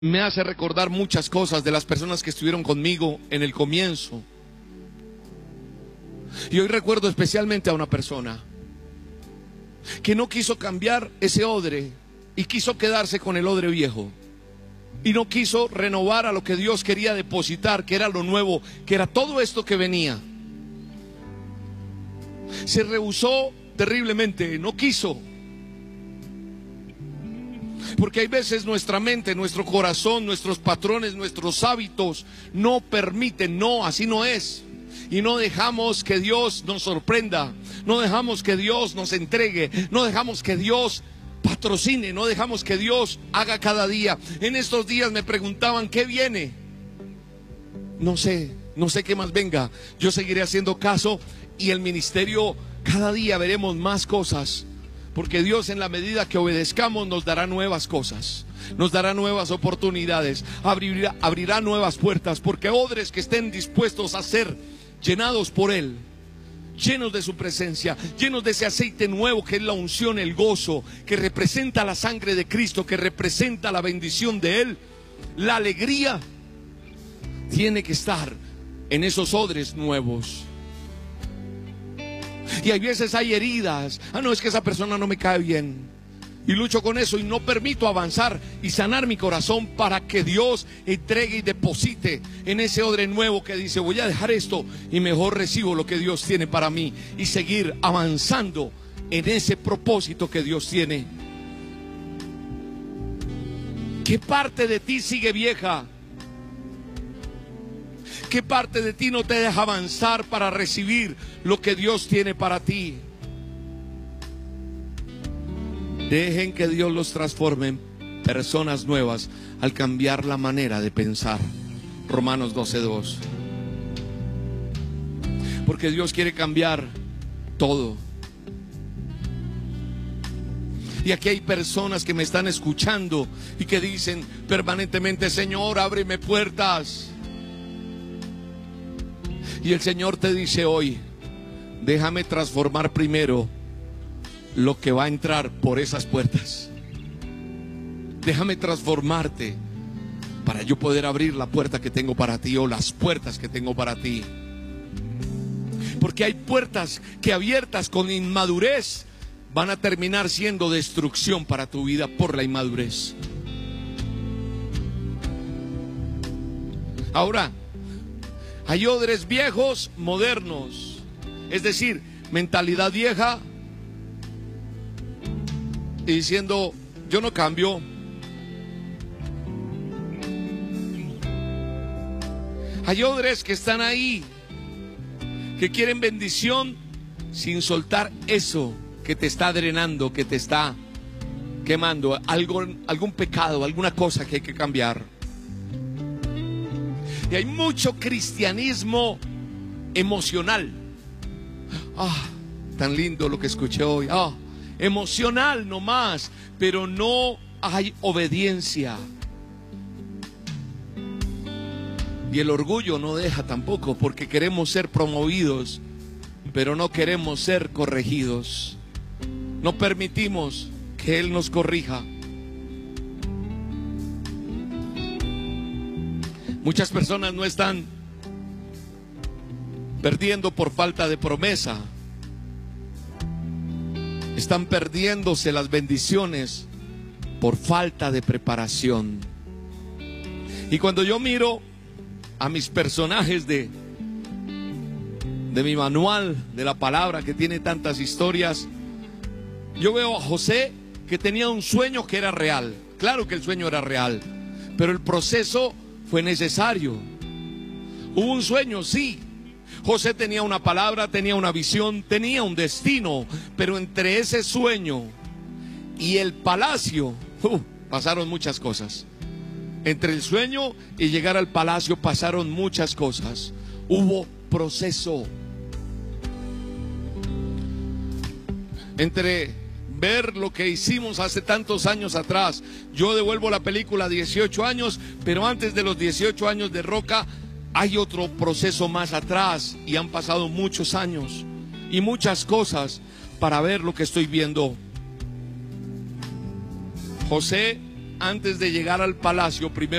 Me hace recordar muchas cosas de las personas que estuvieron conmigo en el comienzo. Y hoy recuerdo especialmente a una persona que no quiso cambiar ese odre y quiso quedarse con el odre viejo. Y no quiso renovar a lo que Dios quería depositar, que era lo nuevo, que era todo esto que venía. Se rehusó terriblemente, no quiso. Porque hay veces nuestra mente, nuestro corazón, nuestros patrones, nuestros hábitos no permiten, no, así no es. Y no dejamos que Dios nos sorprenda, no dejamos que Dios nos entregue, no dejamos que Dios patrocine, no dejamos que Dios haga cada día. En estos días me preguntaban, ¿qué viene? No sé qué más venga. Yo seguiré haciendo caso y el ministerio, cada día veremos más cosas. Porque Dios, en la medida que obedezcamos, nos dará nuevas cosas, nos dará nuevas oportunidades, abrirá nuevas puertas. Porque odres que estén dispuestos a ser llenados por Él, llenos de su presencia, llenos de ese aceite nuevo que es la unción, el gozo, que representa la sangre de Cristo, que representa la bendición de Él, la alegría, tiene que estar en esos odres nuevos. Y hay veces hay heridas. No, es que esa persona no me cae bien. Y lucho con eso y no permito avanzar y sanar mi corazón para que Dios entregue y deposite en ese odre nuevo que dice, voy a dejar esto y mejor recibo lo que Dios tiene para mí y seguir avanzando en ese propósito que Dios tiene. ¿Qué parte de ti sigue vieja? ¿Qué parte de ti no te deja avanzar para recibir lo que Dios tiene para ti? Dejen que Dios los transforme en personas nuevas al cambiar la manera de pensar. Romanos 12:2. Porque Dios quiere cambiar todo. Y aquí hay personas que me están escuchando y que dicen permanentemente, Señor, ábreme puertas. Y el Señor te dice hoy, déjame transformar primero lo que va a entrar por esas puertas. Déjame transformarte para yo poder abrir la puerta que tengo para ti o las puertas que tengo para ti. Porque hay puertas que abiertas con inmadurez van a terminar siendo destrucción para tu vida por la inmadurez. Ahora, hay odres viejos, modernos. Es decir, mentalidad vieja y diciendo, yo no cambio. Hay odres que están ahí, que quieren bendición sin soltar eso que te está drenando, que te está quemando, algún pecado, alguna cosa que hay que cambiar. Y hay mucho cristianismo emocional. Tan lindo lo que escuché hoy. Emocional nomás, pero no hay obediencia. Y el orgullo no deja tampoco, porque queremos ser promovidos, pero no queremos ser corregidos. No permitimos que Él nos corrija. Muchas personas no están perdiendo por falta de promesa. Están perdiéndose las bendiciones por falta de preparación. Y cuando yo miro a mis personajes de mi manual de la palabra, que tiene tantas historias, yo veo a José, que tenía un sueño que era real. Claro que el sueño era real, pero el proceso fue necesario. Hubo un sueño, sí. José tenía una palabra, tenía una visión, tenía un destino, pero entre ese sueño y el palacio pasaron muchas cosas. Entre el sueño y llegar al palacio pasaron muchas cosas. Hubo proceso. Entre ver lo que hicimos hace tantos años atrás, yo devuelvo la película 18 años, pero antes de los 18 años de Roca hay otro proceso más atrás y han pasado muchos años y muchas cosas para ver lo que estoy viendo. José antes de llegar al palacio, primero